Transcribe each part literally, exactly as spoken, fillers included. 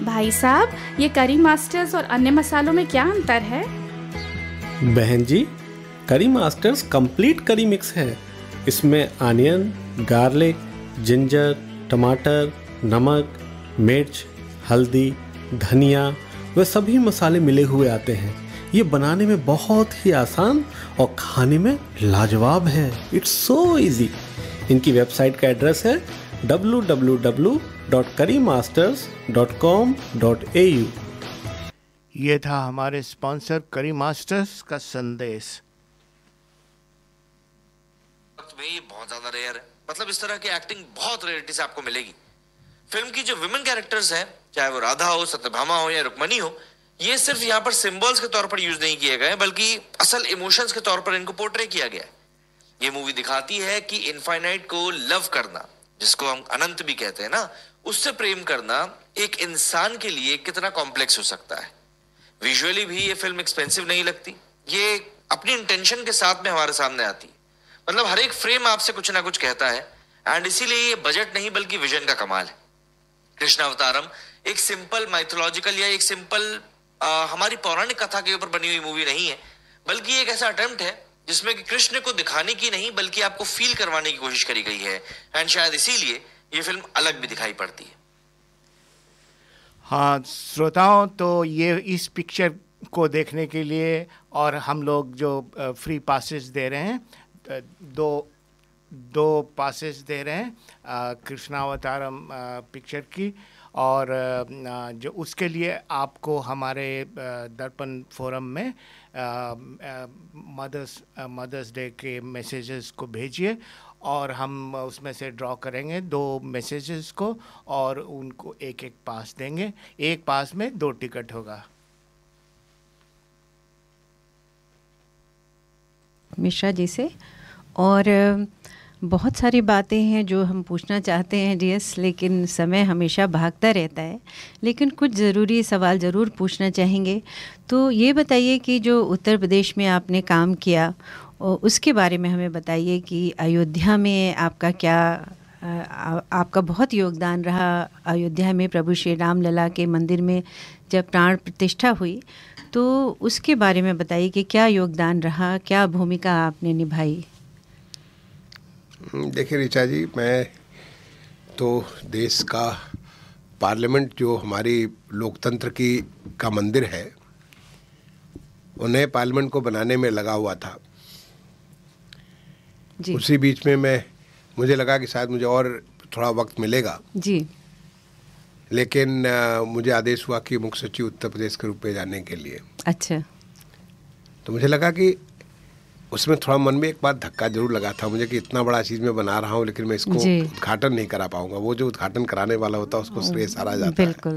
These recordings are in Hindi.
भाई साहब, ये करी मास्टर्स और अन्य मसालों में क्या अंतर है? बहन जी, करी मास्टर्स कंप्लीट करी मिक्स है। इसमें अनियन, गार्लिक, जिंजर, टमाटर, नमक, मिर्च, हल्दी, धनिया व सभी मसाले मिले हुए आते हैं। ये बनाने में बहुत ही आसान और खाने में लाजवाब है। It's so easy. इनकी वेबसाइट का एड्रेस है डब्ल्यू डब्ल्यू डब्ल्यू डॉट करी masters dot com dot A you. ये था हमारे स्पॉन्सर करी मास्टर्स का संदेश। में ये बहुत ज्यादा रेयर है, मतलब इस तरह की एक्टिंग बहुत रेयरिटी से आपको मिलेगी। फिल्म की जो विमेन कैरेक्टर्स हैं, चाहे वो राधा हो, सत्यभामा हो या रुक्मणी हो, ये सिर्फ यहाँ पर सिंबल्स के तौर पर यूज नहीं किए गए, बल्कि असल इमोशंस के तौर पर इनको पोर्ट्रे किया गया है। ये मूवी दिखाती है कि इनफाइनाइट को लव करना, जिसको हम अनंत भी कहते हैं ना, उससे प्रेम करना एक इंसान के लिए कितना कॉम्प्लेक्स हो सकता है। विजुअली भी ये फिल्म एक्सपेंसिव नहीं लगती, ये अपनी इंटेंशन के साथ में हमारे सामने आती है। मतलब हर एक फ्रेम आपसे कुछ ना कुछ कहता है, एंड इसीलिए ये बजट नहीं बल्कि विजन का कमाल है। कृष्णावतारम एक सिंपल माइथोलॉजिकल या एक सिंपल हमारी पौराणिक कथा के ऊपर बनी हुई मूवी नहीं है, बल्कि एक ऐसा अटेम्प्ट है जिसमें कि कृष्ण को दिखाने की नहीं बल्कि आपको फील करवाने की कोशिश करी गई है, एंड शायद इसीलिए ये फिल्म अलग भी दिखाई पड़ती है। हाँ श्रोताओं, तो ये इस पिक्चर को देखने के लिए और हम लोग जो फ्री पासेस दे रहे हैं, दो दो पासेस दे रहे हैं कृष्णावतारम पिक्चर की, और जो उसके लिए आपको हमारे दर्पण फोरम में मदर्स मदर्स डे के मैसेजेस को भेजिए और हम उसमें से ड्रॉ करेंगे दो मैसेजेस को और उनको एक एक पास देंगे। एक पास में दो टिकट होगा। मिश्रा जी से और बहुत सारी बातें हैं जो हम पूछना चाहते हैं डीएस, लेकिन समय हमेशा भागता रहता है, लेकिन कुछ ज़रूरी सवाल ज़रूर पूछना चाहेंगे। तो ये बताइए कि जो उत्तर प्रदेश में आपने काम किया उसके बारे में हमें बताइए कि अयोध्या में आपका क्या आ, आपका बहुत योगदान रहा। अयोध्या में प्रभु श्री राम लला के मंदिर में जब प्राण प्रतिष्ठा हुई तो उसके बारे में बताइए कि क्या योगदान रहा, क्या भूमिका आपने निभाई। देखिए ऋचा जी, मैं तो देश का पार्लियामेंट जो हमारी लोकतंत्र की का मंदिर है, उन्हें पार्लियामेंट को बनाने में लगा हुआ था जी। उसी बीच में मैं मुझे लगा कि शायद मुझे और थोड़ा वक्त मिलेगा जी, लेकिन आ, मुझे आदेश हुआ कि मुख्य सचिव उत्तर प्रदेश के रूप में जाने के लिए। अच्छा। तो मुझे लगा कि उसमें थोड़ा मन में एक बात धक्का जरूर लगा था मुझे कि इतना बड़ा चीज़ मैं बना रहा हूँ, लेकिन मैं इसको उद्घाटन नहीं करा पाऊंगा। वो जो उद्घाटन कराने वाला होता है उसको श्रेय सारा जाता है। बिल्कुल।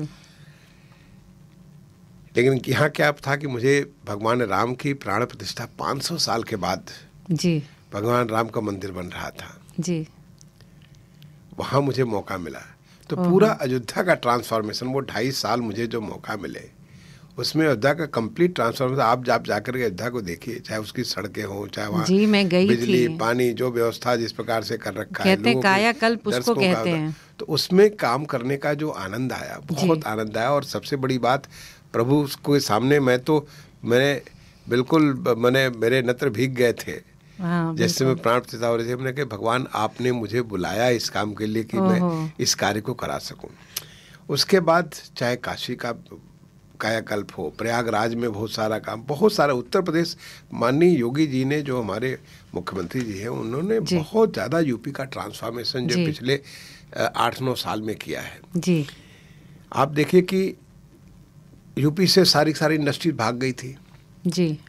लेकिन यहाँ क्या था कि मुझे भगवान राम की प्राण प्रतिष्ठा पाँच सौ साल के बाद जी भगवान राम का मंदिर बन रहा था जी, वहाँ मुझे मौका मिला। तो पूरा अयोध्या का ट्रांसफॉर्मेशन, वो ढाई साल मुझे जो मौका मिले उसमें अयोध्या का कंप्लीट ट्रांसफॉर्मेशन। आप आप जाकर के अयोध्या को देखिए, चाहे उसकी सड़कें हों, चाहे वहाँ जी मैं गई बिजली थी। पानी जो व्यवस्था जिस प्रकार से कर रखा है, कहते हैं कायाकल्प उसको कहते हैं। तो उसमें काम करने का जो आनंद आया, बहुत आनंद आया। और सबसे बड़ी बात, प्रभु के सामने मैं तो मैंने बिल्कुल मैंने मेरे नेत्र भीग गए थे जैसे मैं प्राण प्रतिष्ठा हो रही थी। मैंने कहा भगवान आपने मुझे बुलाया इस काम के लिए कि मैं इस कार्य को करा सकूं। उसके बाद चाहे काशी का कायाकल्प हो, प्रयागराज में बहुत सारा काम, बहुत सारा उत्तर प्रदेश, माननीय योगी जी ने जो हमारे मुख्यमंत्री जी हैं उन्होंने बहुत ज़्यादा यूपी का ट्रांसफॉर्मेशन जो पिछले आठ नौ साल में किया है जी। आप देखिए कि यूपी से सारी सारी इंडस्ट्री भाग गई थी जी।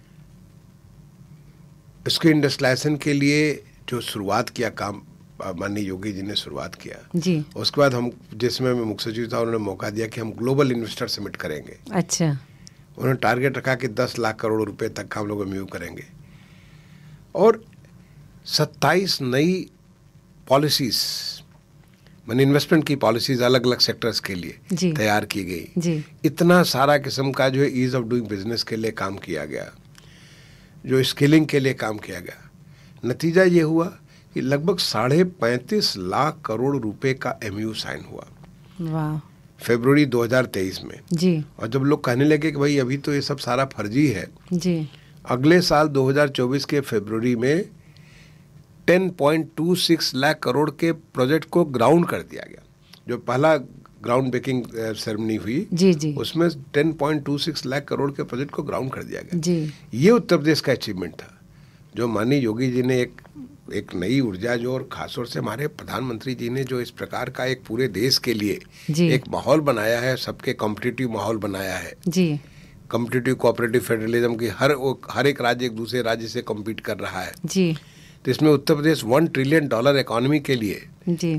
इसके इंडस्ट्रियलाइजेशन के लिए जो शुरुआत किया काम माननीय योगी जी ने शुरुआत किया जी। उसके बाद हम जिसमें मैं मुख्य सचिव था उन्होंने मौका दिया कि हम ग्लोबल इन्वेस्टर समिट करेंगे। अच्छा। उन्होंने टारगेट रखा कि दस लाख करोड़ रुपए तक हम लोग मूव करेंगे और सत्ताईस नई पॉलिसीज मैंने इन्वेस्टमेंट की पॉलिसीज अलग अलग सेक्टर्स के लिए तैयार की गई जी। इतना सारा किस्म का जो है ईज ऑफ डूइंग बिजनेस के लिए काम किया गया, जो स्किलिंग के लिए काम किया गया। नतीजा ये हुआ कि लगभग साढ़े पैंतीस लाख करोड़ रुपए का एमयू साइन हुआ। वाह। फरवरी दो हज़ार तेईस में जी। और जब लोग कहने लगे कि भाई अभी तो ये सब सारा फर्जी है जी, अगले साल दो हज़ार चौबीस के फरवरी में दस पॉइंट दो छह लाख करोड़ के प्रोजेक्ट को ग्राउंड कर दिया गया। जो पहला ग्राउंड ब्रेकिंग सेरेमनी हुई जी जी उसमें दस पॉइंट दो छह लाख करोड़ के प्रोजेक्ट को ग्राउंड कर दिया गया। जी। ये उत्तर प्रदेश का अचीवमेंट था, जो माननीय योगी जी ने एक एक नई ऊर्जा जो और खासतौर से हमारे प्रधानमंत्री जी ने जो इस प्रकार का एक पूरे देश के लिए जी। एक माहौल बनाया है, सबके कॉम्पिटिटिव माहौल बनाया है जी। कॉम्पिटिटिव कोऑपरेटिव फेडरलिज्म की हर हर एक राज्य एक दूसरे राज्य से कम्पीट कर रहा है जी। तो इसमें Uttar Pradesh one trillion dollar economy के लिए जी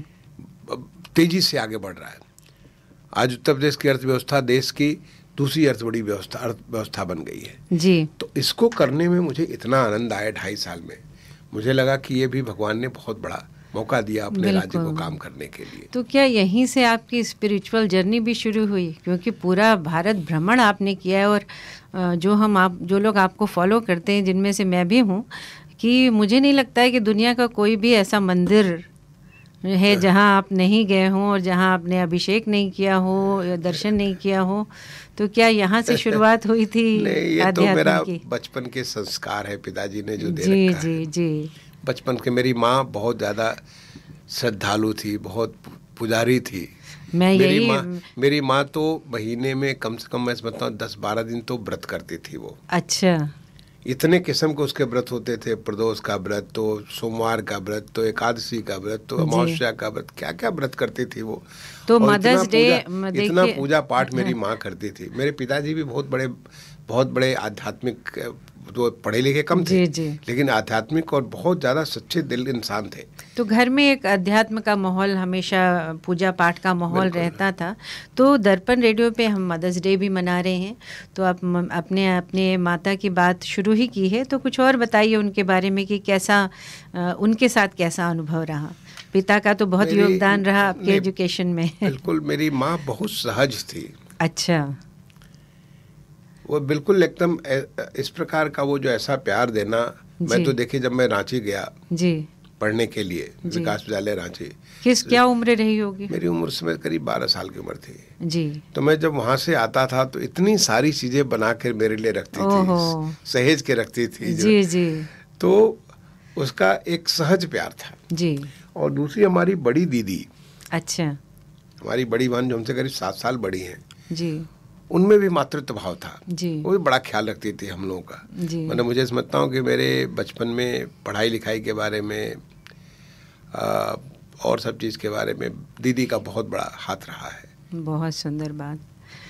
तेजी से आगे बढ़ रहा है। आज उत्तर प्रदेश की अर्थव्यवस्था देश की दूसरी अर्थ बड़ी व्यवस्था अर्थव्यवस्था बन गई है जी। तो इसको करने में मुझे इतना आनंद आया ढाई साल में। मुझे लगा कि ये भी भगवान ने बहुत बड़ा मौका दिया अपने राज्य को काम करने के लिए। तो क्या यहीं से आपकी स्पिरिचुअल जर्नी भी शुरू हुई? क्योंकि पूरा भारत भ्रमण आपने किया है और जो हम आप जो लोग आपको फॉलो करते हैं जिनमें से मैं भी हूँ, कि मुझे नहीं लगता है कि दुनिया का कोई भी ऐसा मंदिर है जहाँ आप नहीं गए हों और जहाँ आपने अभिषेक नहीं किया हो या दर्शन नहीं किया हो। तो क्या यहाँ से शुरुआत हुई थी? नहीं, ये तो मेरा बचपन के संस्कार है, पिताजी ने जो दे जी रखा जी है। जी। बचपन के मेरी माँ बहुत ज़्यादा श्रद्धालु थी, बहुत पुजारी थी। मैं मेरी यही माँ मेरी माँ तो महीने में कम से कम मैं समझता हूँ दस बारह दिन तो व्रत करती थी वो। अच्छा। इतने किस्म के उसके व्रत होते थे, प्रदोष का व्रत, तो सोमवार का व्रत, तो एकादशी का व्रत, तो अमावस्या का व्रत, क्या क्या व्रत करती थी वो। तो मदर्स डे इतना पूजा पाठ मेरी माँ करती थी। मेरे पिताजी भी बहुत बड़े बहुत बड़े आध्यात्मिक, तो पढ़े लिखे कम थे जी जी। लेकिन आध्यात्मिक और बहुत ज़्यादा सच्चे दिल इंसान थे। तो घर में एक अध्यात्म का माहौल, हमेशा पूजा पाठ का माहौल रहता था। तो दर्पण रेडियो पे हम मदर्स डे भी मना रहे हैं, तो आप अपने अपने माता की बात शुरू ही की है, तो कुछ और बताइए उनके बारे में कि कैसा उनके साथ कैसा अनुभव रहा। पिता का तो बहुत योगदान रहा आपके एजुकेशन में। बिल्कुल, मेरी माँ बहुत सहज थी। अच्छा। वो बिल्कुल एकदम इस प्रकार का वो जो ऐसा प्यार देना, मैं तो देखिए जब मैं रांची गया जी पढ़ने के लिए, विकास विद्यालय रांची। किस क्या उम्र रही होगी? मेरी उम्र उस समय करीब बारह साल की उम्र थी जी। तो मैं जब वहाँ से आता था तो इतनी सारी चीजें बना कर मेरे लिए रखती थी, सहेज के रखती थी जी जी। तो उसका एक सहज प्यार था जी। और दूसरी हमारी बड़ी दीदी, अच्छा, हमारी बड़ी बहन जो हमसे करीब सात साल बड़ी हैं जी, उनमें भी मातृत्व भाव था जी। वो भी बड़ा ख्याल रखती थी हम लोगों का जी। मतलब मुझे समझता हूँ कि मेरे बचपन में पढ़ाई लिखाई के बारे में आ, और सब चीज़ के बारे में दीदी का बहुत बड़ा हाथ रहा है। बहुत सुंदर बात।